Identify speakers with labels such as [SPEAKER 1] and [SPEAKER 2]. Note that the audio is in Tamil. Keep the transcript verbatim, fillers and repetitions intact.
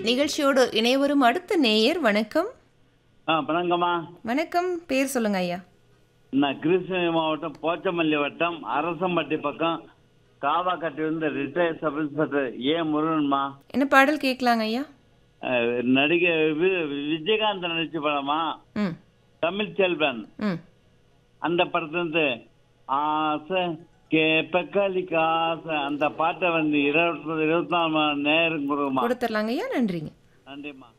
[SPEAKER 1] நிகழ்ச்சியோடு இணைவரும் அடுத்த நேயர் வணக்கம்.
[SPEAKER 2] ஆ வணக்கம்மா.
[SPEAKER 1] வணக்கம், பேர் சொல்லுங்க ஐயா.
[SPEAKER 2] நான் கிருஷ்ணகிரி மாவட்டம் போச்சமல்லி வட்டம் அரசம்பட்டி பக்கம் காவாக்கட்டி வந்து ரிட்டையர் சப் இன்ஸ்பெக்டர் ஏ முருகன்மா.
[SPEAKER 1] என்ன பாடல் கேட்கலாங்க ஐயா?
[SPEAKER 2] அஹ், நடிகர் வி- விஜயகாந்த் நடிச்ச படமா
[SPEAKER 1] ம்
[SPEAKER 2] தமிழ் செல்வன்.
[SPEAKER 1] ம்
[SPEAKER 2] அந்த படத்துலேருந்து ஆசை கேப்பக்களிக்கு ஆசை அந்த பாட்டை வந்து இருபத்தி இருபத்தி நாலு மணி நேரம் கொடுக்குமா.
[SPEAKER 1] கொடுத்துடலாங்க ஐயா. நன்றிங்க.
[SPEAKER 2] நன்றிம்மா.